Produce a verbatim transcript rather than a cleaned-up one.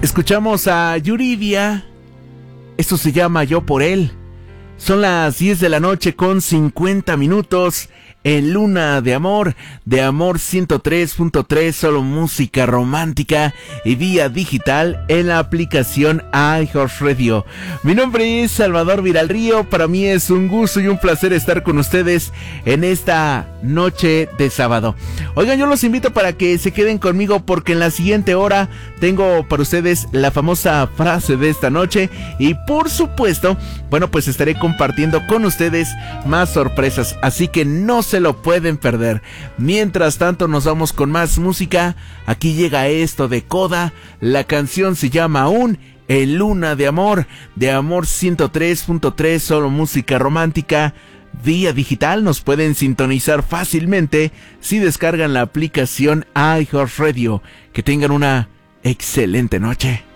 Escuchamos a Yuridia. Esto se llama Yo por él. Son las diez de la noche con cincuenta minutos en Luna de Amor, de Amor ciento tres punto tres, solo música romántica y vía digital en la aplicación iHeartRadio. Mi nombre es Salvador Viralrío, para mí es un gusto y un placer estar con ustedes en esta noche de sábado. Oigan, yo los invito para que se queden conmigo porque en la siguiente hora tengo para ustedes la famosa frase de esta noche y por supuesto, bueno, pues estaré compartiendo con ustedes más sorpresas, así que no se lo pueden perder. Mientras tanto nos vamos con más música. Aquí llega esto de Coda, la canción se llama aún El Luna de Amor, de Amor ciento tres punto tres, solo música romántica. Vía digital nos pueden sintonizar fácilmente si descargan la aplicación iHeartRadio. Que tengan una excelente noche.